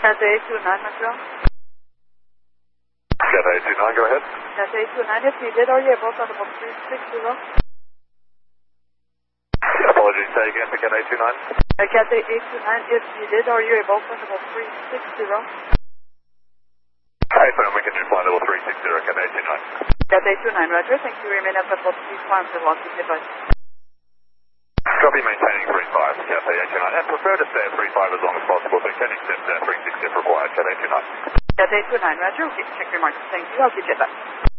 Cathay 829, Montreal. Cathay 829, go ahead. Cathay 829, if needed, are you able to level 360? Apologies, say again for Cathay 829. Cathay 829, if needed, are you able to level 360? Hey, firm, we can just fly level 360, Cathay 829. Cathay 829, roger. Thank you. Remain at level 35 for loss of device. Copy, maintaining 35, Cathay 829. And prefer to stay at 35 as long as possible, but can accept 360 if required, Cathay 829. Cathay 829, roger. Okay, check your marks. Thank you. I'll keep you back.